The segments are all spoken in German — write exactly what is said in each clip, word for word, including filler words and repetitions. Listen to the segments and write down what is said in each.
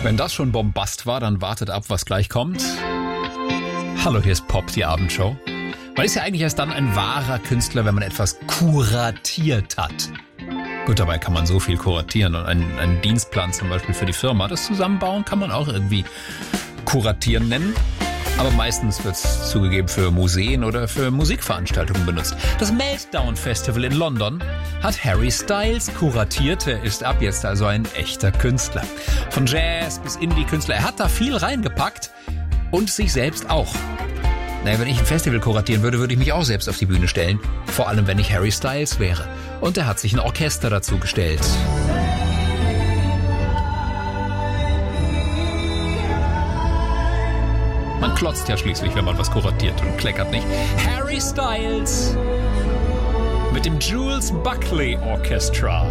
Wenn das schon Bombast war, dann wartet ab, was gleich kommt. Hallo, hier ist Pop, die Abendshow. Man ist ja eigentlich erst dann ein wahrer Künstler, wenn man etwas kuratiert hat. Gut, dabei kann man so viel kuratieren und einen, einen Dienstplan zum Beispiel für die Firma, das Zusammenbauen kann man auch irgendwie kuratieren nennen. Aber meistens wird es zugegeben für Museen oder für Musikveranstaltungen benutzt. Das Meltdown Festival in London hat Harry Styles kuratiert. Er ist ab jetzt also ein echter Künstler. Von Jazz bis Indie-Künstler. Er hat da viel reingepackt und sich selbst auch. Naja, wenn ich ein Festival kuratieren würde, würde ich mich auch selbst auf die Bühne stellen. Vor allem, wenn ich Harry Styles wäre. Und er hat sich ein Orchester dazu gestellt. Man klotzt ja schließlich, wenn man was kuratiert und kleckert nicht. Harry Styles mit dem Jules Buckley Orchestra.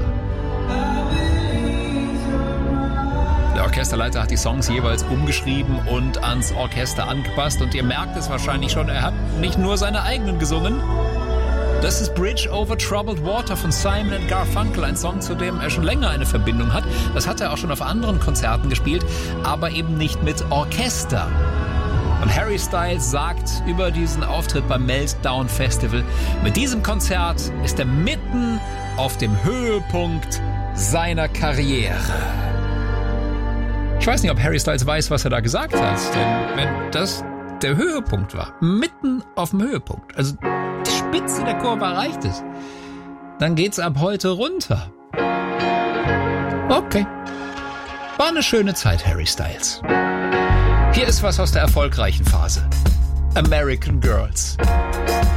Der Orchesterleiter hat die Songs jeweils umgeschrieben und ans Orchester angepasst. Und ihr merkt es wahrscheinlich schon, er hat nicht nur seine eigenen gesungen. Das ist Bridge Over Troubled Water von Simon and Garfunkel, ein Song, zu dem er schon länger eine Verbindung hat. Das hat er auch schon auf anderen Konzerten gespielt, aber eben nicht mit Orchester. Und Harry Styles sagt über diesen Auftritt beim Meltdown Festival, mit diesem Konzert ist er mitten auf dem Höhepunkt seiner Karriere. Ich weiß nicht, ob Harry Styles weiß, was er da gesagt hat, denn wenn das der Höhepunkt war, mitten auf dem Höhepunkt, also die Spitze der Kurve erreicht ist, dann geht's ab heute runter. Okay. War eine schöne Zeit, Harry Styles. Hier ist was aus der erfolgreichen Phase. American Girls.